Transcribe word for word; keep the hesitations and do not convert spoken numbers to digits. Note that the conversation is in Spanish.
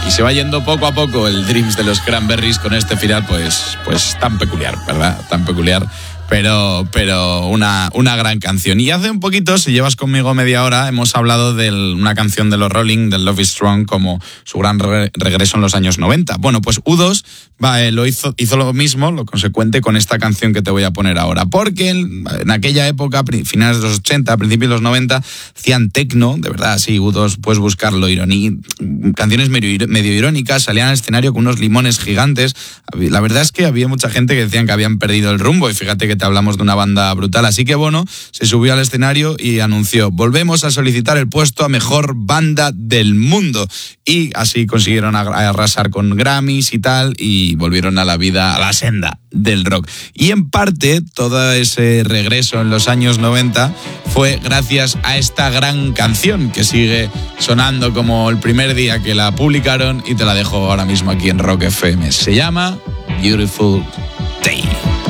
y se va yendo poco a poco el Dreams de los Cranberries con este final pues, pues tan peculiar, ¿verdad? Tan peculiar. Pero, pero una, una gran canción. Y hace un poquito, si llevas conmigo media hora, hemos hablado de una canción de los Rolling, del Love is Strong, como su gran re- regreso en los años noventa. Bueno, pues U dos va, eh, lo hizo, hizo lo mismo, lo consecuente, con esta canción que te voy a poner ahora. Porque en, en aquella época, finales de los ochenta, principios de los noventa, hacían techno, de verdad, sí, U dos, puedes buscarlo, ironía, canciones medio, medio irónicas, salían al escenario con unos limones gigantes. La verdad es que había mucha gente que decían que habían perdido el rumbo, y fíjate que te hablamos de una banda brutal. Así que Bono se subió al escenario y anunció: volvemos a solicitar el puesto a mejor banda del mundo. Y así consiguieron arrasar con Grammys y tal, y volvieron a la vida, a la senda del rock. Y en parte todo ese regreso en los años noventa fue gracias a esta gran canción que sigue sonando como el primer día que la publicaron, y te la dejo ahora mismo aquí en Rock F M. Se llama Beautiful Day.